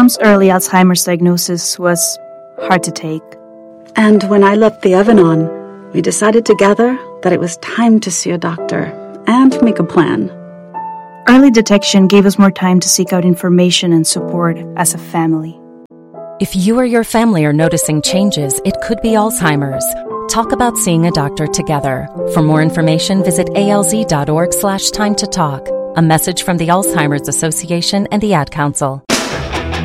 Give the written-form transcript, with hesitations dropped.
mom's early Alzheimer's diagnosis was hard to take. And when I left the oven on, we decided together that it was time to see a doctor and make a plan. Early detection gave us more time to seek out information and support as a family. If you or your family are noticing changes, it could be Alzheimer's. Talk about seeing a doctor together. For more information, visit alz.org/time to talk. A message from the Alzheimer's Association and the Ad Council.